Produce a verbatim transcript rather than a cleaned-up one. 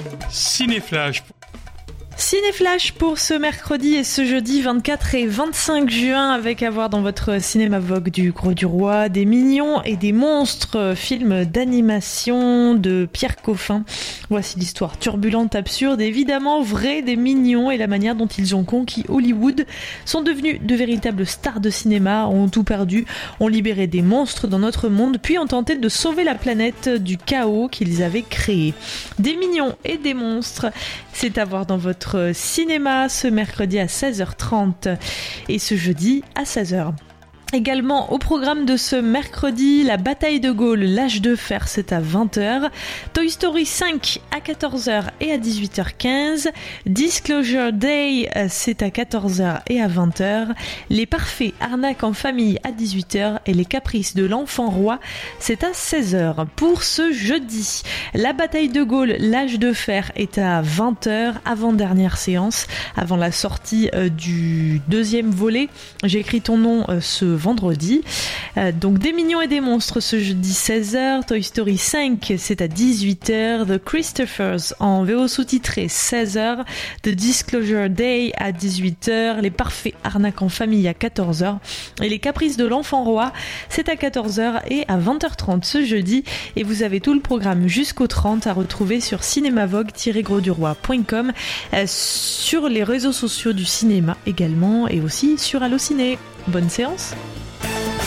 Cinéflash. Cinéflash pour ce mercredi et ce jeudi vingt-quatre et vingt-cinq juin, avec à voir dans votre cinéma Vogue du Gros du Roi, des Mignons et des Monstres, film d'animation de Pierre Coffin. Voici l'histoire turbulente, absurde, évidemment vraie des Mignons et la manière dont ils ont conquis Hollywood, sont devenus de véritables stars de cinéma, ont tout perdu, ont libéré des monstres dans notre monde, puis ont tenté de sauver la planète du chaos qu'ils avaient créé. Des Mignons et des Monstres, c'est à voir dans votre cinéma ce mercredi à seize heures trente et ce jeudi à seize heures. Également au programme de ce mercredi, la bataille de Gaulle, l'âge de fer, c'est à vingt heures. Toy Story cinq à quatorze heures et à dix-huit heures quinze. Disclosure Day, c'est à quatorze heures et à vingt heures. Les Parfaits, arnaques en famille à dix-huit heures et les Caprices de l'enfant roi, c'est à seize heures. Pour ce jeudi, la bataille de Gaulle, l'âge de fer est à vingt heures, avant-dernière séance, avant la sortie euh, du deuxième volet. J'ai écrit ton nom euh, ce vendredi. Euh, donc des Mignons et des Monstres ce jeudi seize heures, Toy Story cinq c'est à dix-huit heures, The Christophers en V O sous-titré seize heures, The Disclosure Day à dix-huit heures, Les Parfaits arnaques en famille à quatorze heures et Les Caprices de l'enfant roi, c'est à quatorze heures et à vingt heures trente ce jeudi, et vous avez tout le programme jusqu'au trente à retrouver sur cinémavogue tiret gros du roi point com, euh, sur les réseaux sociaux du cinéma également, et aussi sur Allociné. Bonne séance.